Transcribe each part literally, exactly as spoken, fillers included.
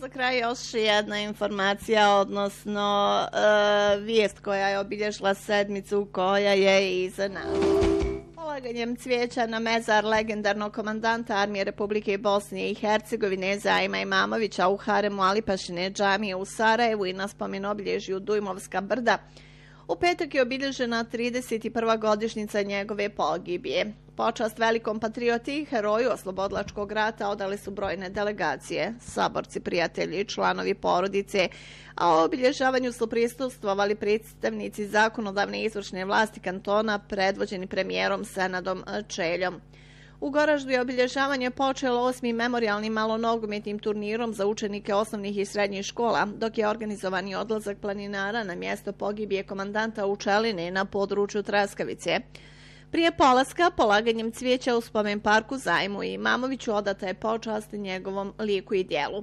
za kraj još jedna informacija, odnosno uh, vijest koja je obilježila sedmicu koja je iza nas. Polaganjem cvijeća na mezar legendarnog komandanta Armije Republike Bosne i Hercegovine Zaima Imamovića u haremu Alipašine džamije u Sarajevu i na spomen obilježju Dujmovska brda, u petak je obilježena trideset prva godišnjica njegove pogibije. Počast velikom patrioti i heroju oslobodilačkog rata odali su brojne delegacije, saborci, prijatelji i članovi porodice, a o obilježavanju su prisustvovali predstavnici zakonodavne i izvršne vlasti kantona predvođeni premijerom Senadom Čeljom. U Goraždu je obilježavanje počelo osmim memorijalnim malonogometnim turnirom za učenike osnovnih i srednjih škola, dok je organizovan i odlazak planinara na mjesto pogibije komandanta u Čeline na području Treskavice. Prije polaska, polaganjem cvijeća u spomen parku Zajmu Imamoviću odata je počast njegovom liku i dijelu.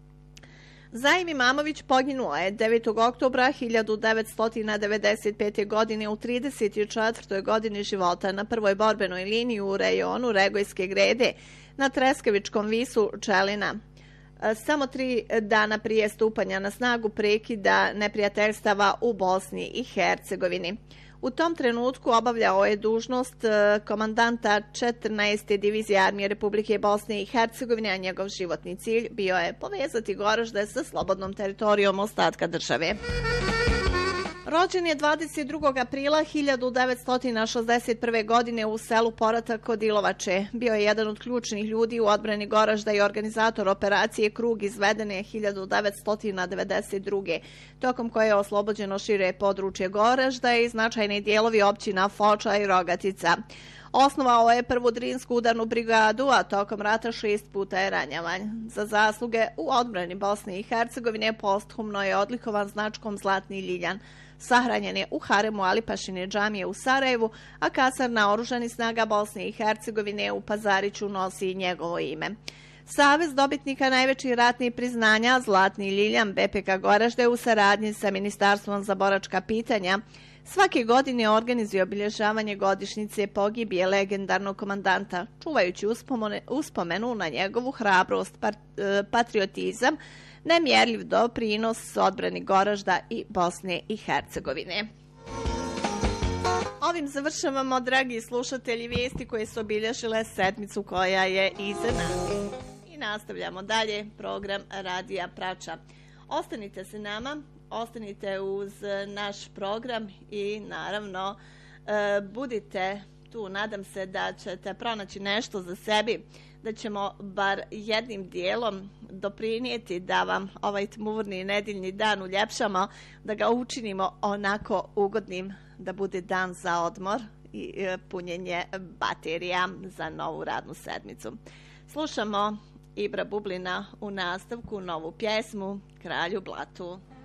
Zaim Imamović poginuo je devetog oktobra hiljadu devetsto devedeset pete. godine u trideset četvrtoj godini života na prvoj borbenoj liniji u rejonu Regojske grede na Treskavičkom visu Čelina. Samo tri dana prije stupanja na snagu prekida neprijateljstava u Bosni i Hercegovini. U tom trenutku obavljao je dužnost komandanta četrnaeste divizije Armije Republike Bosne i Hercegovine, a njegov životni cilj bio je povezati Goražde sa slobodnom teritorijom ostatka države. Rođen je dvadeset drugog aprila hiljadu devetsto šezdeset prve. godine u selu Poratak kod Ilovače. Bio je jedan od ključnih ljudi u odbrani Goražda i organizator operacije Krug izvedene hiljadu devetsto devedeset druge. tokom koje je oslobođeno šire područje Goražda i značajni dijelovi općina Foča i Rogatica. Osnovao je prvu Drinsku udarnu brigadu, a tokom rata šest puta je ranjavan. Za zasluge u odbrani Bosne i Hercegovine posthumno je odlikovan značkom Zlatni ljiljan. Sahranjen je u haremu Alipašine džamije u Sarajevu, a kasarna oružanih snaga Bosne i Hercegovine u Pazariću nosi njegovo ime. Savez dobitnika najvećih ratnih priznanja Zlatni ljiljan B P K Goražde u saradnji sa Ministarstvom za boračka pitanja svake godine organizuje obilježavanje godišnjice pogibije legendarnog komandanta, čuvajući uspomenu na njegovu hrabrost, patriotizam, nemjerljiv doprinos odbrani Goražda i Bosne i Hercegovine. Ovim završavamo, dragi slušatelji, vijesti koje su obilježile sedmicu koja je iza nas. I nastavljamo dalje program Radija Prača. Ostanite se nama, ostanite uz naš program i naravno budite tu. Nadam se da ćete pronaći nešto za sebi, da ćemo bar jednim dijelom doprinijeti da vam ovaj tmurni nedeljni dan uljepšamo, da ga učinimo onako ugodnim, da bude dan za odmor i punjenje baterija za novu radnu sedmicu. Slušamo Ibra Bublina u nastavku novu pjesmu Kralju blatu.